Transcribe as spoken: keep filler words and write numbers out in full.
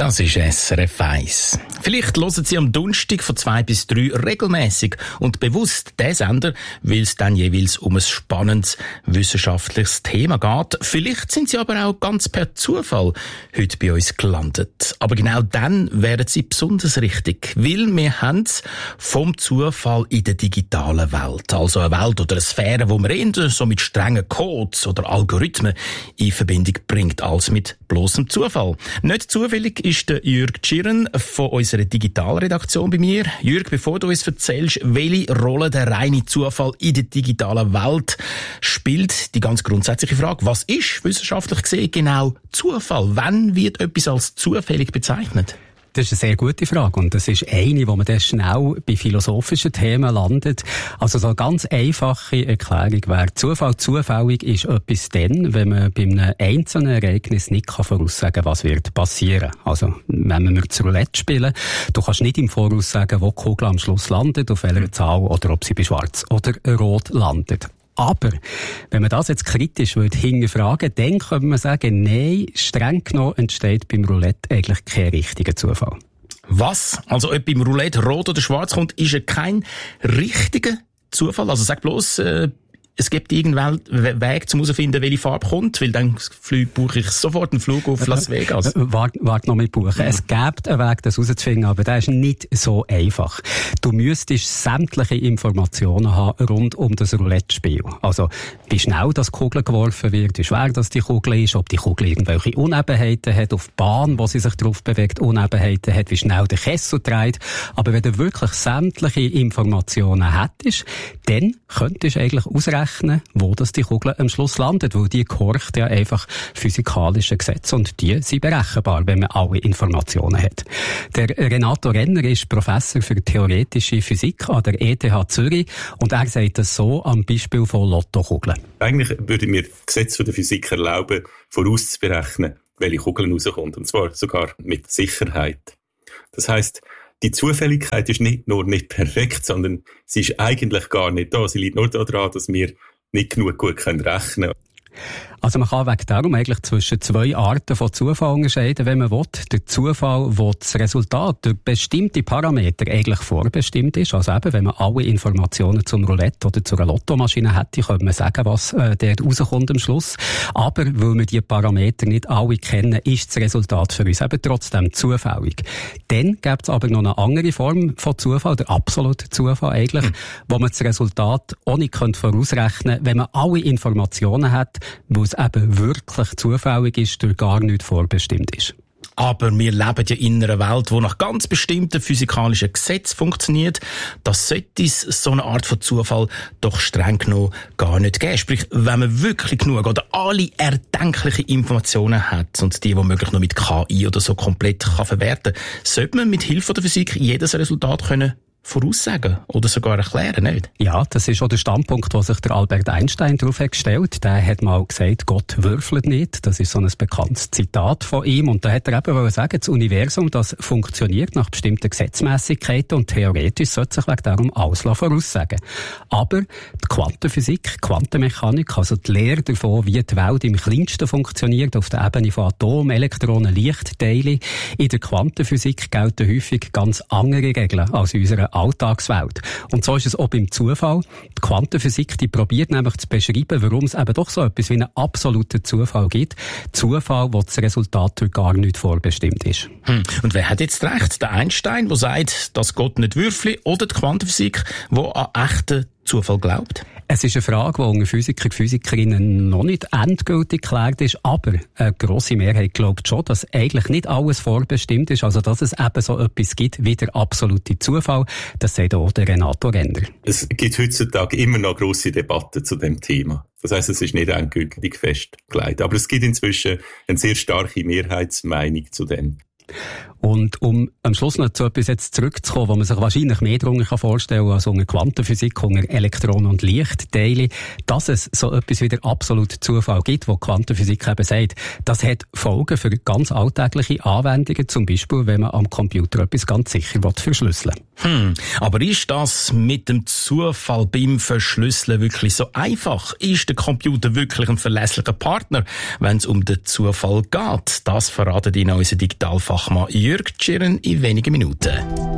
Das ist S R F eins. Vielleicht hören Sie am Donnerstag von zwei bis drei regelmäßig und bewusst diesen Sender, weil es dann jeweils um ein spannendes wissenschaftliches Thema geht. Vielleicht sind Sie aber auch ganz per Zufall heute bei uns gelandet. Aber genau dann wären Sie besonders richtig, weil wir haben es vom Zufall in der digitalen Welt. Also eine Welt oder eine Sphäre, wo man eher so mit strengen Codes oder Algorithmen in Verbindung bringt, als mit bloßem Zufall. Nicht zufällig ist der Jürg Tschirren von unserer Digitalredaktion bei mir. Jürg, bevor du uns erzählst, welche Rolle der reine Zufall in der digitalen Welt spielt, die ganz grundsätzliche Frage: Was ist wissenschaftlich gesehen genau Zufall? Wann wird etwas als zufällig bezeichnet? Das ist eine sehr gute Frage und das ist eine, wo man dann schnell bei philosophischen Themen landet. Also so eine ganz einfache Erklärung wäre: Zufall zufällig ist etwas dann, wenn man bei einem einzelnen Ereignis nicht voraussagen kann, was wird passieren. Also wenn wir das Roulette spielen, du kannst nicht im Voraus sagen, wo die Kugel am Schluss landet, auf welcher Zahl oder ob sie bei Schwarz oder Rot landet. Aber wenn man das jetzt kritisch hinterfragen würde, dann könnte man sagen, nein, streng genommen entsteht beim Roulette eigentlich kein richtiger Zufall. Was? Also ob beim Roulette rot oder schwarz kommt, ist ja kein richtiger Zufall? Also sag bloß, äh, es gibt irgendeinen Weg, um herauszufinden, welche Farbe kommt, weil dann buche ich sofort einen Flug auf Las Vegas. Warte wart noch mit buchen. Ja. Es gibt einen Weg, das herauszufinden, aber der ist nicht so einfach. Du müsstest sämtliche Informationen haben rund um das Roulette-Spiel. Also, wie schnell das Kugel geworfen wird, wie schwer das die Kugel ist, ob die Kugel irgendwelche Unebenheiten hat, auf die Bahn, wo sie sich drauf bewegt, Unebenheiten hat, wie schnell der Kessel dreht. Aber wenn du wirklich sämtliche Informationen hättest, dann könntest du eigentlich ausrechnen, wo das die Kugel am Schluss landet, weil die gehorcht ja einfach physikalischen Gesetzen und die sind berechenbar, wenn man alle Informationen hat. Der Renato Renner ist Professor für theoretische Physik an der E T H Zürich und er sagt das so am Beispiel von Lottokugeln. Eigentlich würde mir das Gesetz der Physik erlauben, vorauszuberechnen, welche Kugel rauskommt, und zwar sogar mit Sicherheit. Das heisst, die Zufälligkeit ist nicht nur nicht perfekt, sondern sie ist eigentlich gar nicht da. Sie liegt nur daran, dass wir nicht genug gut rechnen können. Also man kann wegen darum eigentlich zwischen zwei Arten von Zufall unterscheiden, wenn man will. Der Zufall, wo das Resultat durch bestimmte Parameter eigentlich vorbestimmt ist. Also eben, wenn man alle Informationen zum Roulette oder zu einer Lottomaschine hätte, könnte man sagen, was äh, der rauskommt am Schluss. Aber weil wir die Parameter nicht alle kennen, ist das Resultat für uns eben trotzdem zufällig. Dann gibt es aber noch eine andere Form von Zufall, der absolute Zufall eigentlich, mhm. wo man das Resultat auch nicht vorausrechnen könnte, wenn man alle Informationen hat, wo es eben wirklich zufällig ist, durch gar nichts vorbestimmt ist. Aber wir leben ja in einer Welt, die nach ganz bestimmten physikalischen Gesetzen funktioniert. Das sollte es so eine Art von Zufall doch streng genommen gar nicht geben. Sprich, wenn man wirklich genug oder alle erdenklichen Informationen hat und die womöglich noch mit K I oder so komplett kann verwerten kann, sollte man mit Hilfe der Physik jedes Resultat können voraussagen oder sogar erklären, nicht? Ja, das ist auch der Standpunkt, wo sich der Albert Einstein darauf hat gestellt. Der hat mal gesagt, Gott würfelt nicht. Das ist so ein bekanntes Zitat von ihm. Und da hat er eben sagen, das Universum, das funktioniert nach bestimmten Gesetzmäßigkeiten und theoretisch sollte sich wegen darum alles voraussagen. Aber die Quantenphysik, Quantenmechanik, also die Lehre davon, wie die Welt im Kleinsten funktioniert, auf der Ebene von Atomen, Elektronen, Lichtteile, in der Quantenphysik gelten häufig ganz andere Regeln als in unserer Alltagswelt. Und so ist es auch beim Zufall. Die Quantenphysik, die probiert nämlich zu beschreiben, warum es eben doch so etwas wie einen absoluten Zufall gibt. Zufall, wo das Resultat durch gar nicht vorbestimmt ist. Hm. Und wer hat jetzt recht? Der Einstein, der sagt, dass Gott nicht würfelt, oder die Quantenphysik, die an echten Zufall glaubt? Es ist eine Frage, die unter Physiker und Physikerinnen noch nicht endgültig geklärt ist, aber eine grosse Mehrheit glaubt schon, dass eigentlich nicht alles vorbestimmt ist, also dass es eben so etwas gibt wie der absolute Zufall. Das sagt auch der Renato Renner. Es gibt heutzutage immer noch grosse Debatten zu dem Thema. Das heisst, es ist nicht endgültig festgelegt. Aber es gibt inzwischen eine sehr starke Mehrheitsmeinung zu dem. Und um am Schluss noch zu etwas jetzt zurückzukommen, wo man sich wahrscheinlich mehr darunter vorstellen kann als unter Quantenphysik, unter Elektronen- und Lichtteile, dass es so etwas wie der absolute Zufall gibt, wo Quantenphysik eben sagt, das hat Folgen für ganz alltägliche Anwendungen, zum Beispiel, wenn man am Computer etwas ganz sicher verschlüsseln will. Hm, aber ist das mit dem Zufall beim Verschlüsseln wirklich so einfach? Ist der Computer wirklich ein verlässlicher Partner, wenn es um den Zufall geht? Das verratet Ihnen unser Digitalfachmann Jürg Tschirren in wenigen Minuten.